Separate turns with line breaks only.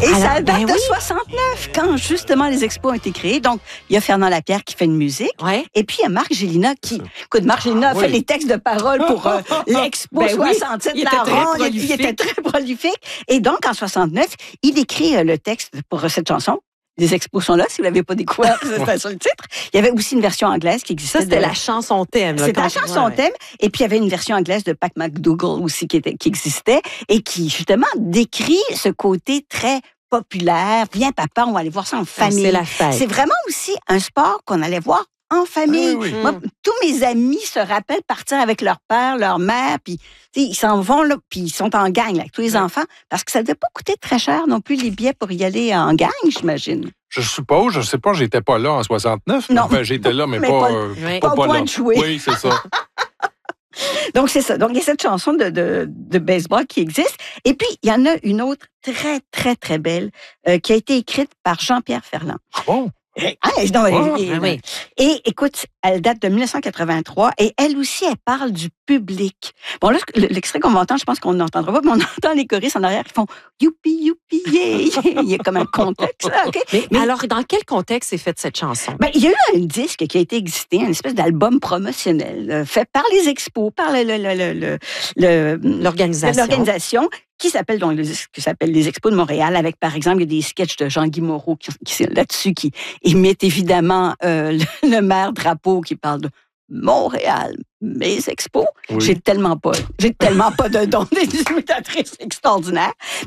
Et
Alors,
ça date
ben
de
oui.
69, quand justement les expos ont été créés. Donc, il y a Fernand Lapierre qui fait une musique.
Ouais.
Et puis, il y a Marc Gélina qui... Écoute, Marc Gélina a fait les textes de paroles pour l'Expo
Ben oui,
67.
il était très
Il était très prolifique. Et donc, en 69, il écrit le texte pour cette chanson. Les expos sont là, si vous ne l'avez pas découvert, c'était sur le titre. Il y avait aussi une version anglaise qui existait.
Ça, c'était la chanson thème. là,
C'était la
quand-
chanson
ouais.
thème. Et puis, il y avait une version anglaise de Pat McDougall aussi qui existait et qui, justement, décrit ce côté très populaire. Viens, papa, on va aller voir ça en famille.
C'est la fête.
C'est vraiment aussi un sport qu'on allait voir en famille.
Oui, oui.
Moi, tous mes amis se rappellent partir avec leur père, leur mère, puis tu sais, ils s'en vont là, puis ils sont en gang là, avec tous les enfants, parce que ça ne devait pas coûter très cher non plus les billets pour y aller en gang, j'imagine.
Je suppose, je sais pas, j'étais pas là en 69.
Non.
Ben, j'étais là, mais
Mais
pas,
Oui.
Pas au point
là.
de jouer.
Oui, c'est ça.
Donc, c'est ça. Donc, il y a cette chanson de baseball qui existe. Et puis, il y en a une autre très, très, très belle qui a été écrite par Jean-Pierre Ferland.
Bon.
Oui.
Et écoute, elle date de 1983 et elle aussi, elle parle du public. Bon, là, l'extrait qu'on va entendre, je pense qu'on n'entendra pas, mais on entend les choristes en arrière qui font « youpi, youpi, yeah, yeah ». Il y a comme un contexte, là, OK?
Mais alors, dans quel contexte est faite cette chanson?
Ben, il y a eu un disque qui a été existé, une espèce d'album promotionnel fait par les expos, par l'organisation qui s'appelle donc le disque qui s'appelle les Expos de Montréal, avec par exemple il y a des sketchs de Jean-Guy Moreau qui là-dessus qui imitent évidemment le maire Drapeau qui parle de Montréal, mes expos.
Oui.
J'ai tellement pas de don des imitatrices extraordinaires.